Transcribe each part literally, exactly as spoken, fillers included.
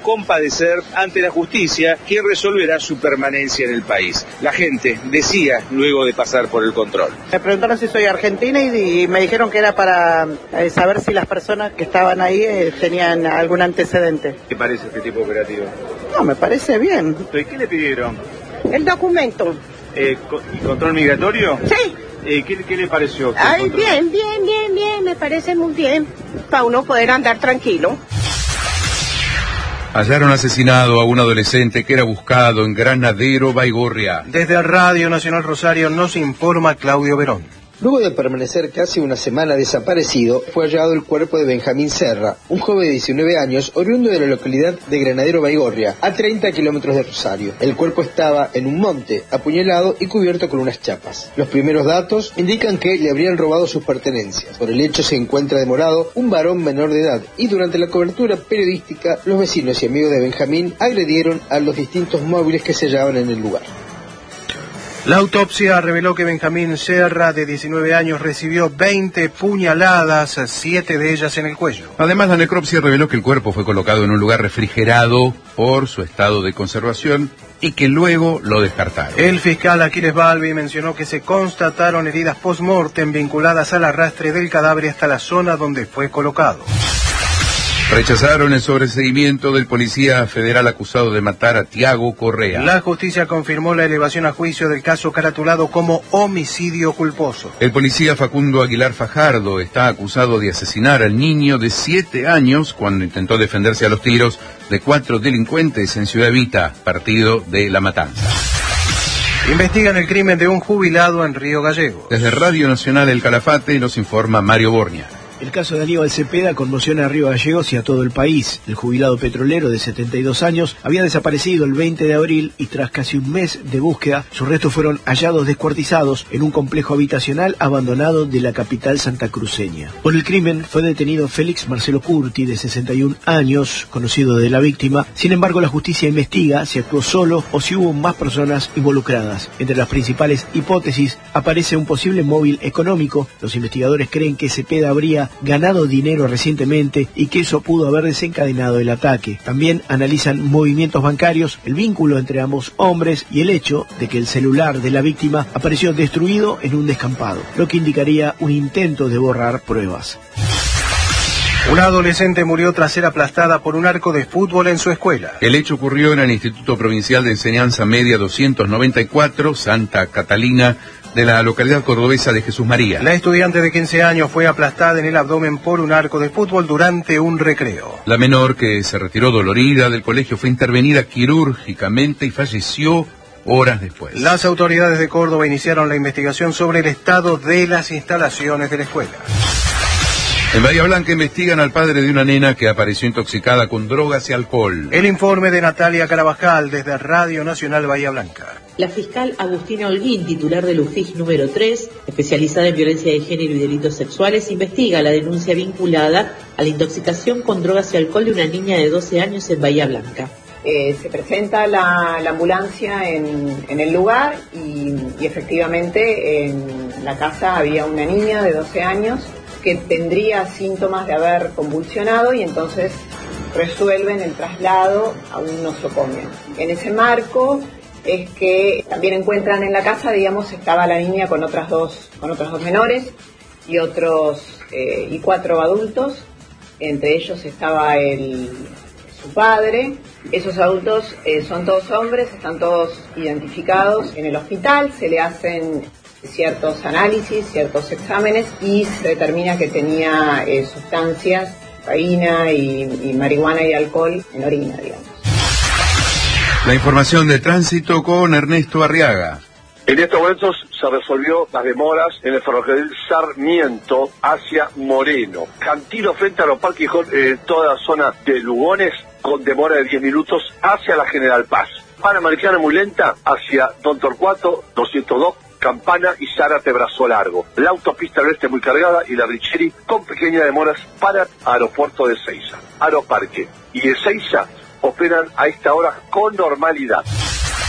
compadecer ante la justicia, que resolverá su permanencia en el país. La gente decía luego de pasar por el control. Me preguntaron si soy argentina y, y me dijeron que era para eh, saber si las personas que estaban ahí eh, tenían algún antecedente. ¿Qué parece este tipo operativo? No, me parece bien. ¿Y qué le pidieron? El documento. Eh, ¿Y control migratorio? Sí. Eh, ¿qué, ¿Qué le pareció? Ay, bien, bien, bien, bien, me parece muy bien, para uno poder andar tranquilo. Hallaron asesinado a un adolescente que era buscado en Granadero Baigorria. Desde Radio Nacional Rosario nos informa Claudio Verón. Luego de permanecer casi una semana desaparecido, fue hallado el cuerpo de Benjamín Serra, un joven de diecinueve años, oriundo de la localidad de Granadero Baigorria, a treinta kilómetros de Rosario. El cuerpo estaba en un monte, apuñalado y cubierto con unas chapas. Los primeros datos indican que le habrían robado sus pertenencias. Por el hecho se encuentra demorado un varón menor de edad, y durante la cobertura periodística, los vecinos y amigos de Benjamín agredieron a los distintos móviles que se hallaban en el lugar. La autopsia reveló que Benjamín Serra, de diecinueve años, recibió veinte puñaladas, siete de ellas en el cuello. Además, la necropsia reveló que el cuerpo fue colocado en un lugar refrigerado por su estado de conservación y que luego lo descartaron. El fiscal Aquiles Balbi mencionó que se constataron heridas post-mortem vinculadas al arrastre del cadáver hasta la zona donde fue colocado. Rechazaron el sobreseguimiento del policía federal acusado de matar a Tiago Correa. La justicia confirmó la elevación a juicio del caso caratulado como homicidio culposo. El policía Facundo Aguilar Fajardo está acusado de asesinar al niño de siete años cuando intentó defenderse a los tiros de cuatro delincuentes en Ciudad Evita, partido de La Matanza. Investigan el crimen de un jubilado en Río Gallegos. Desde Radio Nacional El Calafate nos informa Mario Borña. El caso de Aníbal Cepeda conmociona a Río Gallegos y a todo el país. El jubilado petrolero de setenta y dos años había desaparecido el veinte de abril y tras casi un mes de búsqueda, sus restos fueron hallados descuartizados en un complejo habitacional abandonado de la capital santacruceña. Por el crimen fue detenido Félix Marcelo Curti, de sesenta y un años, conocido de la víctima. Sin embargo, la justicia investiga si actuó solo o si hubo más personas involucradas. Entre las principales hipótesis aparece un posible móvil económico. Los investigadores creen que Cepeda habría ganado dinero recientemente y que eso pudo haber desencadenado el ataque. También analizan movimientos bancarios, el vínculo entre ambos hombres y el hecho de que el celular de la víctima apareció destruido en un descampado, lo que indicaría un intento de borrar pruebas. Una adolescente murió tras ser aplastada por un arco de fútbol en su escuela. El hecho ocurrió en el Instituto Provincial de Enseñanza Media doscientos noventa y cuatro, Santa Catalina, de la localidad cordobesa de Jesús María. La estudiante de quince años fue aplastada en el abdomen por un arco de fútbol durante un recreo. La menor, que se retiró dolorida del colegio, fue intervenida quirúrgicamente y falleció horas después. Las autoridades de Córdoba iniciaron la investigación sobre el estado de las instalaciones de la escuela. En Bahía Blanca investigan al padre de una nena que apareció intoxicada con drogas y alcohol. El informe de Natalia Carabajal desde Radio Nacional Bahía Blanca. La fiscal Agustina Holguín, titular del U F I G número tres, especializada en violencia de género y delitos sexuales, investiga la denuncia vinculada a la intoxicación con drogas y alcohol de una niña de doce años en Bahía Blanca. Eh, se presenta la, la ambulancia en, en el lugar y, y efectivamente en la casa había una niña de doce años que tendría síntomas de haber convulsionado y entonces resuelven el traslado a un nosocomio. En ese marco es que también encuentran en la casa, digamos, estaba la niña con otras dos, con otros dos menores y otros eh, y cuatro adultos, entre ellos estaba el, su padre. Esos adultos eh, son todos hombres, están todos identificados en el hospital, se le hacen ciertos análisis, ciertos exámenes y se determina que tenía eh, sustancias, cocaína y, y marihuana y alcohol en orina, digamos. La información de tránsito con Ernesto Arriaga. En estos momentos se resolvió las demoras en el ferrocarril Sarmiento hacia Moreno. Cantilo frente a Aeroparque Gijón, eh, toda la zona de Lugones, con demora de diez minutos hacia la General Paz. Panamericana muy lenta hacia Don Torcuato, doscientos dos, Campana y Zárate Brazo Largo. La autopista del Oeste muy cargada y la Richeri con pequeñas demoras para Aeropuerto de Ezeiza. Aeroparque y Ezeiza operan a esta hora con normalidad.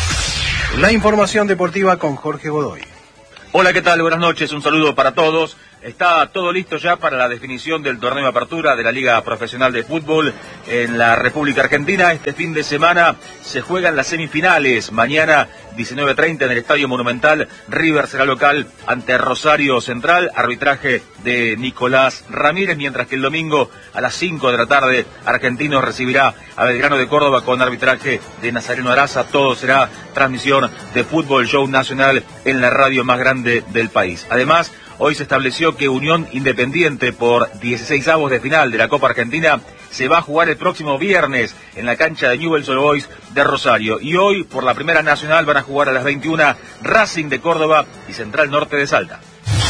La información deportiva con Jorge Godoy. Hola, ¿qué tal? Buenas noches, un saludo para todos. Está todo listo ya para la definición del torneo de apertura de la Liga Profesional de Fútbol en la República Argentina. Este fin de semana se juegan las semifinales. Mañana, diecinueve treinta, en el Estadio Monumental, River será local ante Rosario Central, arbitraje de Nicolás Ramírez, mientras que el domingo a las cinco de la tarde, Argentinos recibirá a Belgrano de Córdoba con arbitraje de Nazareno Araza. Todo será transmisión de Fútbol Show Nacional en la radio más grande del país. Además, hoy se estableció que Unión Independiente, por dieciseisavos de final de la Copa Argentina, se va a jugar el próximo viernes en la cancha de Newell's Old Boys de Rosario. Y hoy, por la Primera Nacional, van a jugar a las veintiuna Racing de Córdoba y Central Norte de Salta.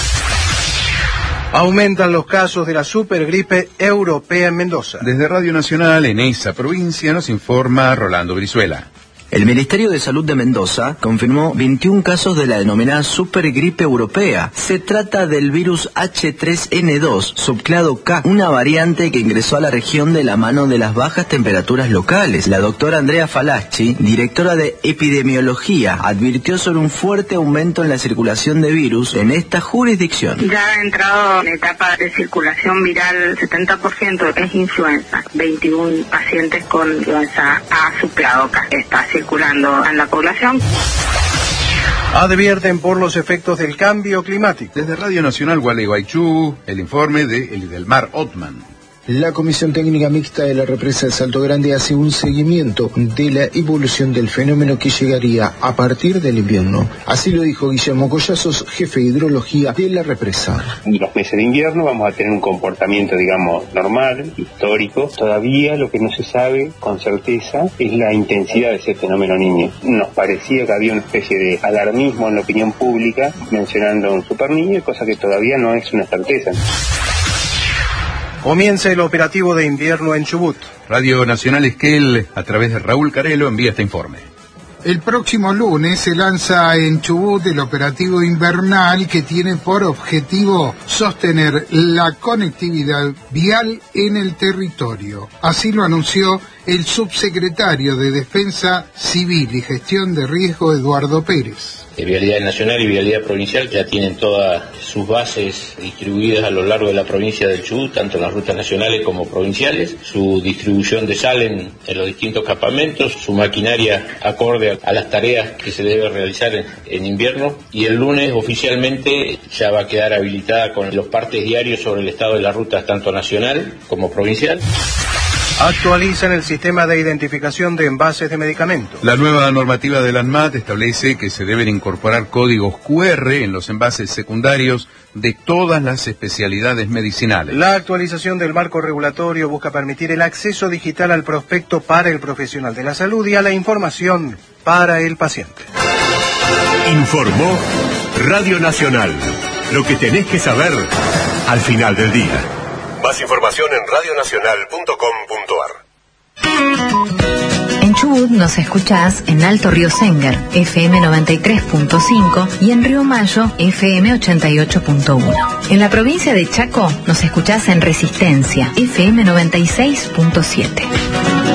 Aumentan los casos de la supergripe europea en Mendoza. Desde Radio Nacional, en esa provincia, nos informa Rolando Brizuela. El Ministerio de Salud de Mendoza confirmó veintiún casos de la denominada supergripe europea. Se trata del virus H tres N dos, subclado K, una variante que ingresó a la región de la mano de las bajas temperaturas locales. La doctora Andrea Falacci, directora de epidemiología, advirtió sobre un fuerte aumento en la circulación de virus en esta jurisdicción. Ya ha entrado en etapa de circulación viral, setenta por ciento es influenza, veintiún pacientes con influenza A subclado K. Está circulando en la población. Advierten por los efectos del cambio climático. Desde Radio Nacional Gualeguaychú, el informe de Elidelmar Ottman. La Comisión Técnica Mixta de la Represa de Salto Grande hace un seguimiento de la evolución del fenómeno que llegaría a partir del invierno. Así lo dijo Guillermo Collazos, jefe de hidrología de la represa. En los meses de invierno vamos a tener un comportamiento, digamos, normal, histórico. Todavía lo que no se sabe con certeza es la intensidad de ese fenómeno Niño. Nos parecía que había una especie de alarmismo en la opinión pública mencionando un super niño, cosa que todavía no es una certeza. Comienza el operativo de invierno en Chubut. Radio Nacional Esquel, a través de Raúl Carelo, envía este informe. El próximo lunes se lanza en Chubut el operativo invernal que tiene por objetivo sostener la conectividad vial en el territorio. Así lo anunció el subsecretario de Defensa Civil y Gestión de Riesgo, Eduardo Pérez. Vialidad Nacional y Vialidad Provincial ya tienen todas sus bases distribuidas a lo largo de la provincia del Chubut, tanto en las rutas nacionales como provinciales, su distribución de sal en, en los distintos campamentos, su maquinaria acorde a, a las tareas que se debe realizar en, en invierno, y el lunes oficialmente ya va a quedar habilitada con los partes diarios sobre el estado de las rutas tanto nacional como provincial. Actualizan el sistema de identificación de envases de medicamentos. La nueva normativa de la ANMAT establece que se deben incorporar códigos cu erre en los envases secundarios de todas las especialidades medicinales. La actualización del marco regulatorio busca permitir el acceso digital al prospecto para el profesional de la salud y a la información para el paciente. Informó Radio Nacional. Lo que tenés que saber al final del día. Más información en radionacional punto com punto ar. En Chubut nos escuchás en Alto Río Senger, F M noventa y tres punto cinco, y en Río Mayo, F M ochenta y ocho punto uno. En la provincia de Chaco nos escuchás en Resistencia, F M noventa y seis punto siete.